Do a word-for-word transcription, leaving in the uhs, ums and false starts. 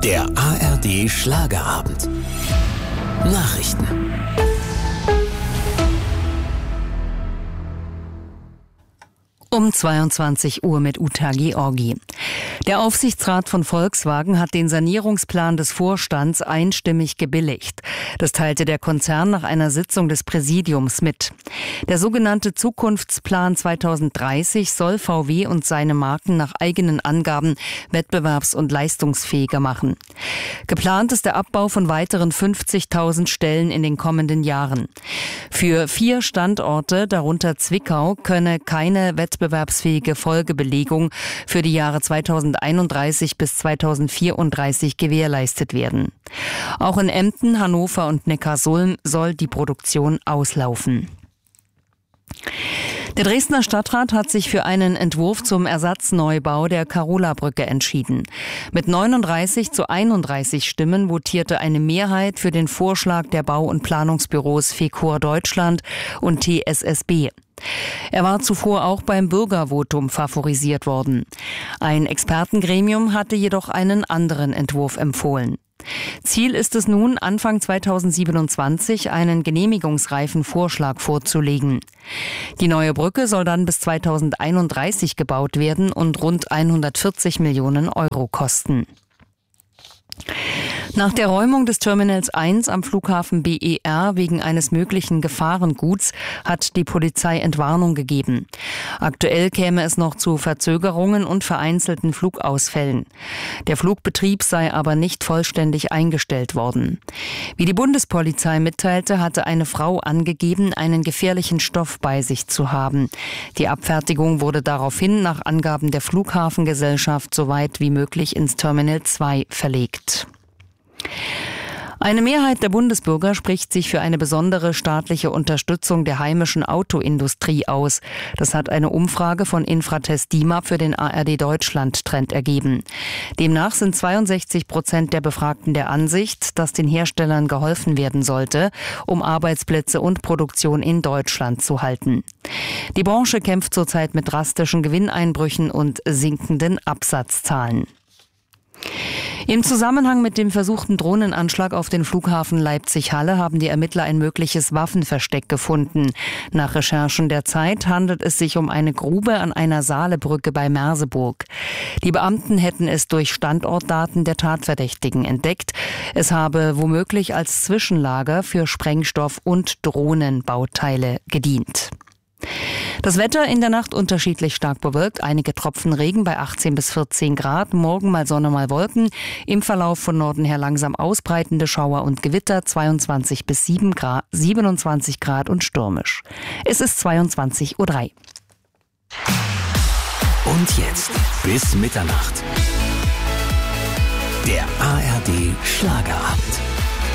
Der A R D Schlagerabend. Nachrichten. Um zweiundzwanzig Uhr mit Uta Georgi. Der Aufsichtsrat von Volkswagen hat den Sanierungsplan des Vorstands einstimmig gebilligt. Das teilte der Konzern nach einer Sitzung des Präsidiums mit. Der sogenannte Zukunftsplan zweitausenddreißig soll V W und seine Marken nach eigenen Angaben wettbewerbs- und leistungsfähiger machen. Geplant ist der Abbau von weiteren fünfzigtausend Stellen in den kommenden Jahren. Für vier Standorte, darunter Zwickau, könne keine wettbewerbsfähige Folgebelegung für die Jahre zweitausendeinunddreißig bis zweitausendvierunddreißig gewährleistet werden. Auch in Emden, Hannover und Neckarsulm soll die Produktion auslaufen. Der Dresdner Stadtrat hat sich für einen Entwurf zum Ersatzneubau der Karola-Brücke entschieden. Mit neununddreißig zu einunddreißig Stimmen votierte eine Mehrheit für den Vorschlag der Bau- und Planungsbüros Fecur Deutschland und T S S B. Er war zuvor auch beim Bürgervotum favorisiert worden. Ein Expertengremium hatte jedoch einen anderen Entwurf empfohlen. Ziel ist es nun, Anfang zweitausendsiebenundzwanzig einen genehmigungsreifen Vorschlag vorzulegen. Die neue Brücke soll dann bis zweitausendeinunddreißig gebaut werden und rund hundertvierzig Millionen Euro kosten. Nach der Räumung des Terminals eins am Flughafen B E R wegen eines möglichen Gefahrenguts hat die Polizei Entwarnung gegeben. Aktuell käme es noch zu Verzögerungen und vereinzelten Flugausfällen. Der Flugbetrieb sei aber nicht vollständig eingestellt worden. Wie die Bundespolizei mitteilte, hatte eine Frau angegeben, einen gefährlichen Stoff bei sich zu haben. Die Abfertigung wurde daraufhin nach Angaben der Flughafengesellschaft so weit wie möglich ins Terminal zwei verlegt. Eine Mehrheit der Bundesbürger spricht sich für eine besondere staatliche Unterstützung der heimischen Autoindustrie aus. Das hat eine Umfrage von Infratest DIMAP für den A R D Deutschland Trend ergeben. Demnach sind zweiundsechzig Prozent der Befragten der Ansicht, dass den Herstellern geholfen werden sollte, um Arbeitsplätze und Produktion in Deutschland zu halten. Die Branche kämpft zurzeit mit drastischen Gewinneinbrüchen und sinkenden Absatzzahlen. Im Zusammenhang mit dem versuchten Drohnenanschlag auf den Flughafen Leipzig-Halle haben die Ermittler ein mögliches Waffenversteck gefunden. Nach Recherchen der Zeit handelt es sich um eine Grube an einer Saalebrücke bei Merseburg. Die Beamten hätten es durch Standortdaten der Tatverdächtigen entdeckt. Es habe womöglich als Zwischenlager für Sprengstoff und Drohnenbauteile gedient. Das Wetter in der Nacht unterschiedlich stark bewölkt, einige Tropfen Regen bei achtzehn bis vierzehn Grad, morgen mal Sonne, mal Wolken, im Verlauf von Norden her langsam ausbreitende Schauer und Gewitter, zweiundzwanzig bis siebenundzwanzig Grad und stürmisch. Es ist zweiundzwanzig Uhr drei. Und jetzt bis Mitternacht. Der A R D Schlagerabend.